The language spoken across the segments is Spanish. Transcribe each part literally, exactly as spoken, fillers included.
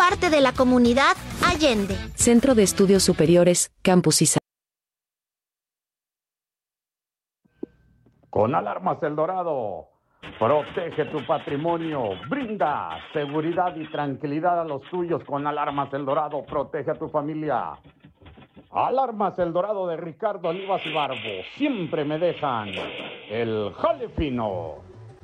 parte de la comunidad Allende. Centro de Estudios Superiores, Campus Izal. Con Alarmas El Dorado, protege tu patrimonio, brinda seguridad y tranquilidad a los tuyos. Con Alarmas El Dorado, protege a tu familia. Alarmas El Dorado de Ricardo Olivas y Barbo, siempre me dejan el jale fino.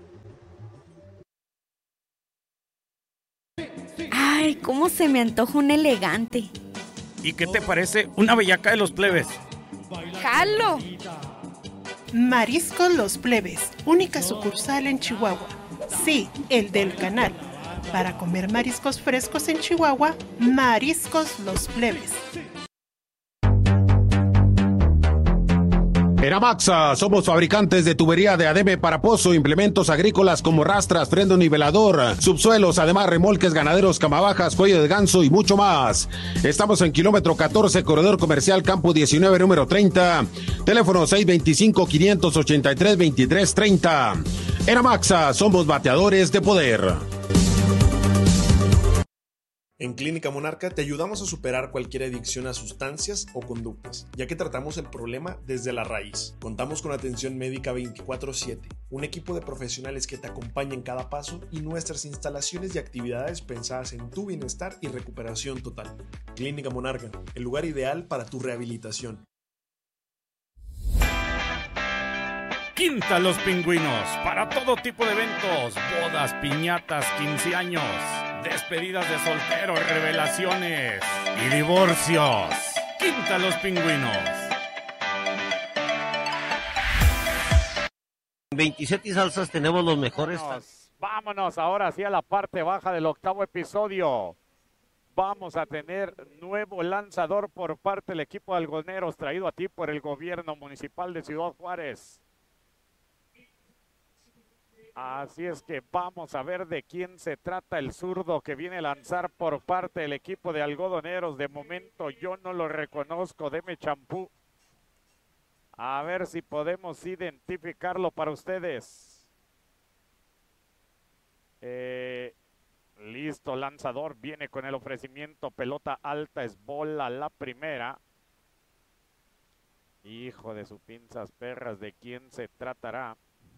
Ay, cómo se me antoja un elegante. ¿Y qué te parece una bellaca de los plebes? ¡Jalo! Mariscos Los Plebes, única sucursal en Chihuahua. Sí, el del canal. Para comer mariscos frescos en Chihuahua, Mariscos Los Plebes. Eramaxa, somos fabricantes de tubería de adebe para pozo, implementos agrícolas como rastras, freno nivelador, subsuelos, además remolques ganaderos, camabajas, cuello de ganso y mucho más. Estamos en kilómetro catorce, corredor comercial Campo diecinueve, número treinta, teléfono seis dos cinco, cinco ocho tres, dos tres tres cero. Eramaxa, somos bateadores de poder. En Clínica Monarca te ayudamos a superar cualquier adicción a sustancias o conductas, ya que tratamos el problema desde la raíz. Contamos con atención médica veinticuatro siete, un equipo de profesionales que te acompaña en cada paso y nuestras instalaciones y actividades pensadas en tu bienestar y recuperación total. Clínica Monarca, el lugar ideal para tu rehabilitación. Quinta Los Pingüinos, para todo tipo de eventos, bodas, piñatas, quince años, despedidas de solteros, revelaciones y divorcios. Quinta Los Pingüinos. En veintisiete y Salsas tenemos los mejores. Vámonos, vámonos ahora sí a la parte baja del octavo episodio. Vamos a tener nuevo lanzador por parte del equipo de algodoneros, traído a ti por el gobierno municipal de Ciudad Juárez. Así es que vamos a ver de quién se trata el zurdo que viene a lanzar por parte del equipo de algodoneros. De momento yo no lo reconozco, deme champú. A ver si podemos identificarlo para ustedes. Eh, listo, lanzador, viene con el ofrecimiento, pelota alta, es bola la primera. Hijo de sus pinzas perras, ¿de quién se tratará?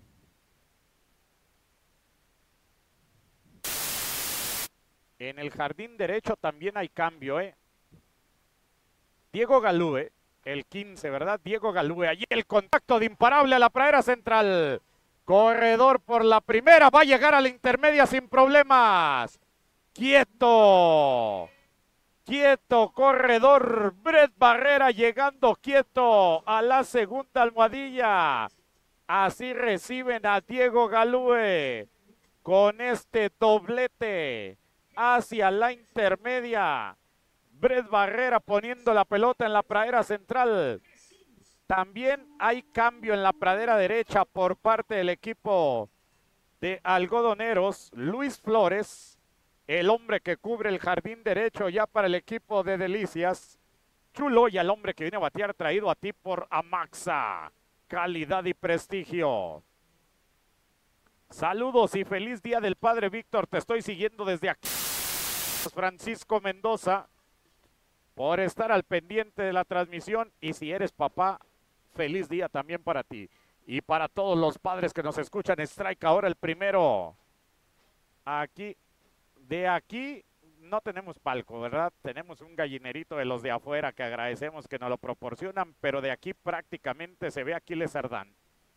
En el jardín derecho también hay cambio, ¿eh? Diego Galúe, el quince, ¿verdad? Diego Galúe, allí el contacto de imparable a la pradera central. Corredor por la primera, va a llegar a la intermedia sin problemas. Quieto. Quieto, corredor. Brett Barrera llegando quieto a la segunda almohadilla. Así reciben a Diego Galúe con este doblete hacia la intermedia. Brett Barrera poniendo la pelota en la pradera central. También hay cambio en la pradera derecha por parte del equipo de algodoneros. Luis Flores, el hombre que cubre el jardín derecho ya para el equipo de Delicias. Chulo, y al hombre que viene a batear, traído a ti por Amaxa. Calidad y prestigio. Saludos y feliz día del padre Víctor. Te estoy siguiendo desde aquí. Francisco Mendoza, por estar al pendiente de la transmisión. Y si eres papá, feliz día también para ti. Y para todos los padres que nos escuchan, strike ahora el primero. Aquí, de aquí no tenemos palco, ¿verdad? Tenemos un gallinerito de los de afuera que agradecemos que nos lo proporcionan, pero de aquí prácticamente se ve Aquiles Ardán.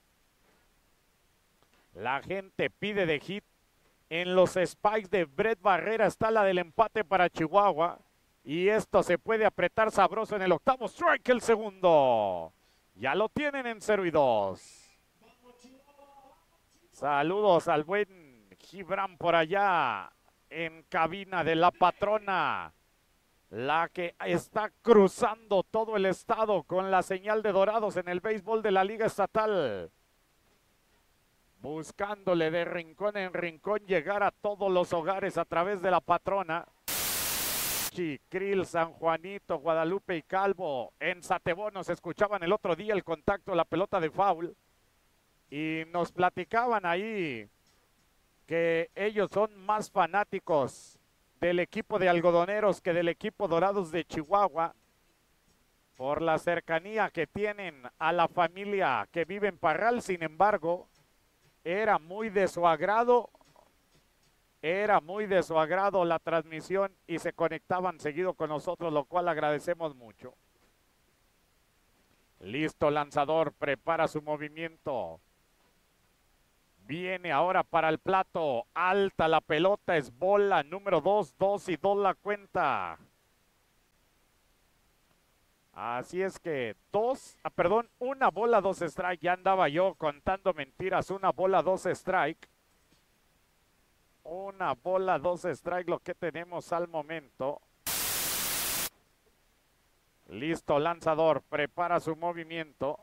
La gente pide de hit. En los spikes de Brett Barrera está la del empate para Chihuahua. Y esto se puede apretar sabroso en el octavo. Strike el segundo. Ya lo tienen en cero y dos. Saludos al buen Gibran por allá en cabina de la patrona. La que está cruzando todo el estado con la señal de Dorados en el béisbol de la Liga Estatal. Buscándole de rincón en rincón llegar a todos los hogares a través de la patrona. Chicril, San Juanito, Guadalupe y Calvo. En Satebón nos escuchaban el otro día el contacto, la pelota de foul. Y nos platicaban ahí que ellos son más fanáticos del equipo de Algodoneros que del equipo Dorados de Chihuahua, por la cercanía que tienen a la familia que vive en Parral. Sin embargo, era muy de su agrado, era muy de su agrado la transmisión y se conectaban seguido con nosotros, lo cual agradecemos mucho. Listo, lanzador, prepara su movimiento. Viene ahora para el plato, alta la pelota, es bola número dos, dos y dos la cuenta. Así es que dos, ah, perdón, una bola, dos strike, ya andaba yo contando mentiras, una bola, dos strike. Una bola, dos strike, lo que tenemos al momento. Listo, lanzador, prepara su movimiento.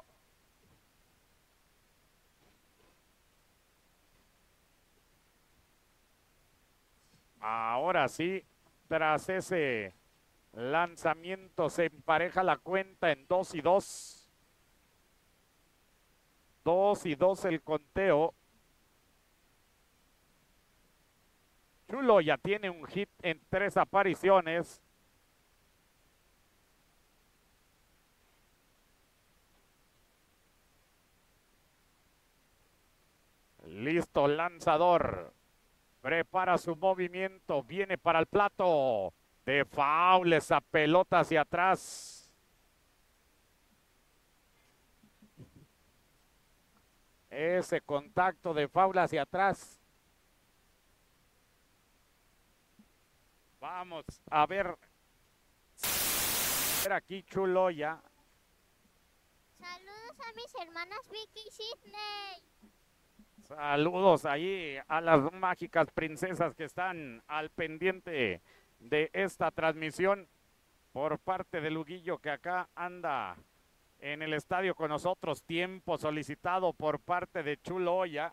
Ahora sí, tras ese lanzamiento se empareja la cuenta en dos y dos. Dos y dos el conteo. Chulo ya tiene un hit en tres apariciones. Listo, lanzador. Prepara su movimiento. Viene para el plato. De foul, esa pelota hacia atrás. Ese contacto de foul hacia atrás. Vamos a ver. Ver aquí Chulo ya. Saludos a mis hermanas Vicky y Sidney. Saludos ahí a las mágicas princesas que están al pendiente de esta transmisión por parte de Luguillo, que acá anda en el estadio con nosotros. Tiempo solicitado por parte de Chulo Oya.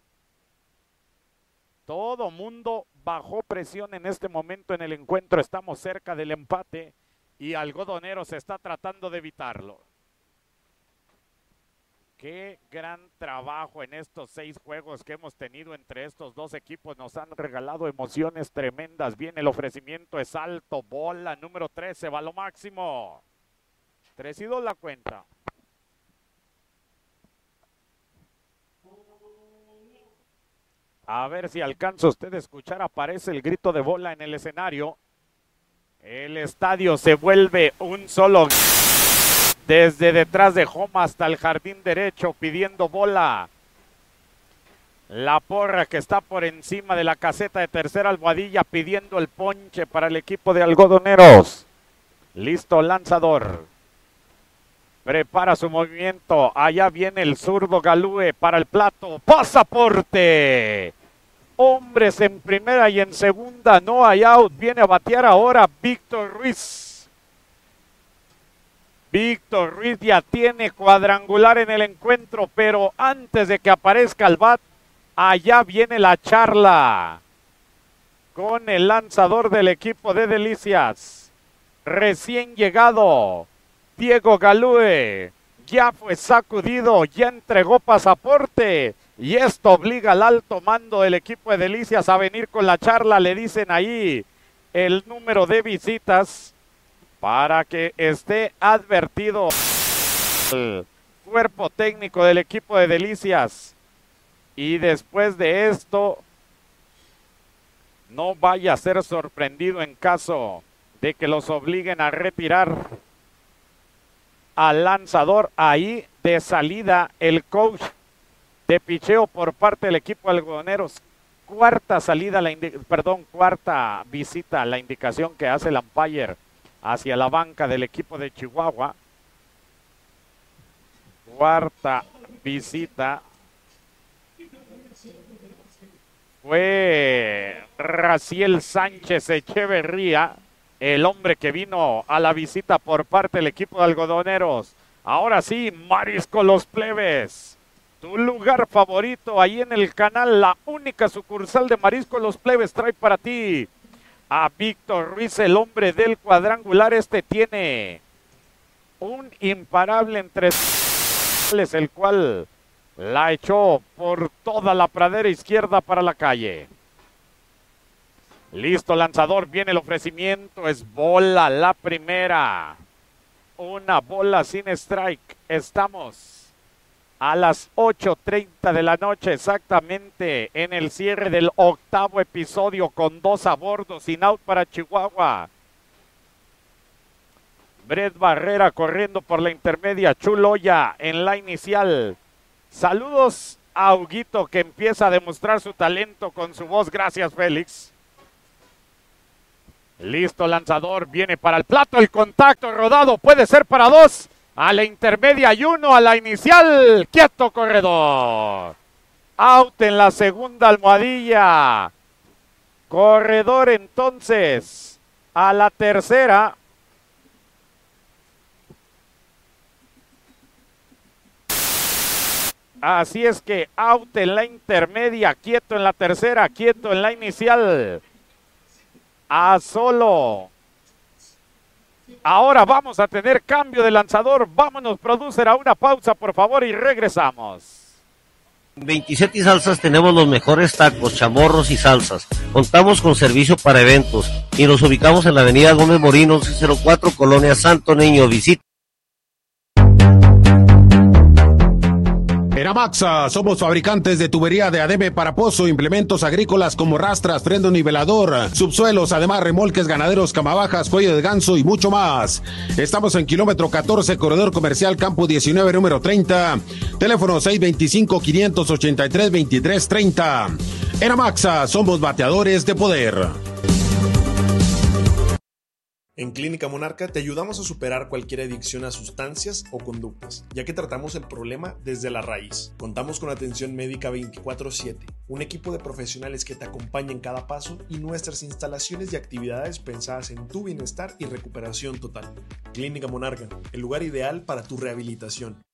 Todo mundo bajó presión en este momento en el encuentro. Estamos cerca del empate y Algodoneros está tratando de evitarlo. Qué gran trabajo en estos seis juegos que hemos tenido entre estos dos equipos. Nos han regalado emociones tremendas. Viene el ofrecimiento, es alto. Bola número trece, va lo máximo. Tres y dos la cuenta. A ver si alcanza usted a escuchar. Aparece el grito de bola en el escenario. El estadio se vuelve un solo... Desde detrás de home hasta el jardín derecho pidiendo bola. La porra que está por encima de la caseta de tercera almohadilla pidiendo el ponche para el equipo de Algodoneros. Listo, lanzador. Prepara su movimiento. Allá viene el zurdo Galúe para el plato. ¡Pasaporte! Hombres en primera y en segunda. No hay out. Viene a batear ahora Víctor Ruiz. Víctor Ruiz ya tiene cuadrangular en el encuentro, pero antes de que aparezca el bat, allá viene la charla con el lanzador del equipo de Delicias. Recién llegado, Diego Galúe, ya fue sacudido, ya entregó pasaporte y esto obliga al alto mando del equipo de Delicias a venir con la charla. Le dicen ahí el número de visitas para que esté advertido el cuerpo técnico del equipo de Delicias. Y después de esto, no vaya a ser sorprendido en caso de que los obliguen a retirar al lanzador. Ahí de salida el coach de picheo por parte del equipo de Algodoneros. Cuarta salida, la perdón, cuarta visita, la indicación que hace el umpire hacia la banca del equipo de Chihuahua. Cuarta visita. Fue Raciel Sánchez Echeverría, el hombre que vino a la visita por parte del equipo de Algodoneros. Ahora sí, Marisco Los Plebes. Tu lugar favorito ahí en el canal, la única sucursal de Marisco Los Plebes trae para ti a Víctor Ruiz, el hombre del cuadrangular. Este tiene un imparable entre el cual la echó por toda la pradera izquierda para la calle. Listo, lanzador, viene el ofrecimiento, es bola la primera. Una bola sin strike. Estamos a las ocho treinta de la noche exactamente en el cierre del octavo episodio con dos a bordo, sin out para Chihuahua. Brett Barrera corriendo por la intermedia, Chuloya en la inicial. Saludos a Huguito que empieza a demostrar su talento con su voz. Gracias, Félix. Listo, lanzador, viene para el plato, el contacto rodado, puede ser para dos. A la intermedia y uno a la inicial. Quieto, corredor. Out en la segunda almohadilla. Corredor entonces a la tercera. Así es que out en la intermedia, quieto en la tercera, quieto en la inicial. A solo. Ahora vamos a tener cambio de lanzador. Vámonos, producer, a una pausa, por favor, y regresamos. En veintisiete y Salsas tenemos los mejores tacos, chamorros y salsas. Contamos con servicio para eventos y nos ubicamos en la avenida Gómez Morín, once cero cuatro, Colonia Santo Niño. Visita. En Amaxa somos fabricantes de tubería de A D M para pozo, implementos agrícolas como rastras, freno nivelador, subsuelos, además remolques ganaderos, camabajas, cuello de ganso y mucho más. Estamos en kilómetro catorce, corredor comercial Campo diecinueve, número treinta. Teléfono seis dos cinco, cinco ocho tres, dos tres tres cero. En Amaxa somos bateadores de poder. En Clínica Monarca te ayudamos a superar cualquier adicción a sustancias o conductas, ya que tratamos el problema desde la raíz. Contamos con atención médica veinticuatro siete, un equipo de profesionales que te acompaña en cada paso y nuestras instalaciones y actividades pensadas en tu bienestar y recuperación total. Clínica Monarca, el lugar ideal para tu rehabilitación.